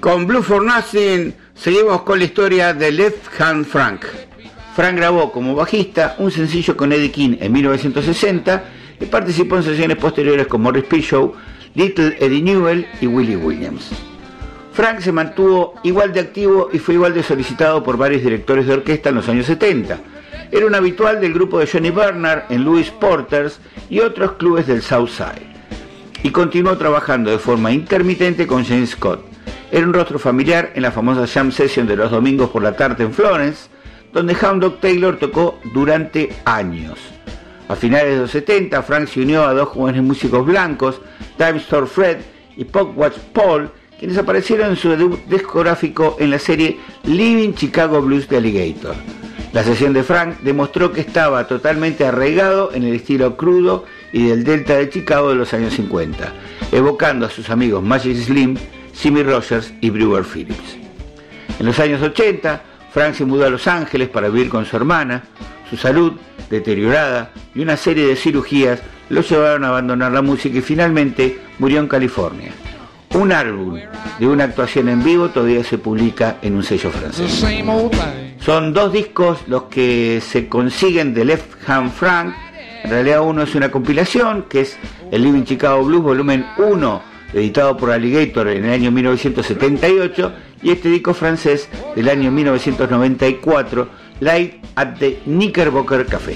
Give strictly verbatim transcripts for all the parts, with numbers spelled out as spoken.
Con Blue for Nothing seguimos con la historia de Left Hand Frank. Frank grabó como bajista un sencillo con Eddie King en mil novecientos sesenta y participó en sesiones posteriores con Morris Pillow, Little Eddie Newell y Willie Williams. Frank se mantuvo igual de activo y fue igual de solicitado por varios directores de orquesta en los años setenta. Era un habitual del grupo de Johnny Bernard en Louis Porters y otros clubes del South Side. Y continuó trabajando de forma intermitente con James Scott. Era un rostro familiar en la famosa Jam Session de los domingos por la tarde en Florence, donde Hound Dog Taylor tocó durante años. A finales de los setenta, Frank se unió a dos jóvenes músicos blancos, Dime Store Fred y Pop Watch Paul, quienes aparecieron en su debut discográfico en la serie Living Chicago Blues de Alligator. La sesión de Frank demostró que estaba totalmente arraigado en el estilo crudo y del Delta de Chicago de los años cincuenta, evocando a sus amigos Magic Slim, Jimmy Rogers y Brewer Phillips. En los años ochenta, Frank se mudó a Los Ángeles para vivir con su hermana. Su salud, deteriorada, y una serie de cirugías lo llevaron a abandonar la música y finalmente murió en California. Un álbum de una actuación en vivo todavía se publica en un sello francés. Son dos discos los que se consiguen de Left Hand Frank. En realidad uno es una compilación, que es el Living Chicago Blues volumen uno, editado por Alligator en el año mil novecientos setenta y ocho, y este disco francés del año mil novecientos noventa y cuatro, Live at the Knickerbocker Café.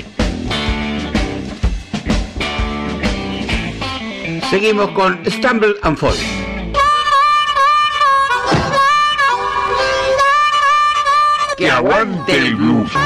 Seguimos con Stumble and Fall. Que aguante el blues.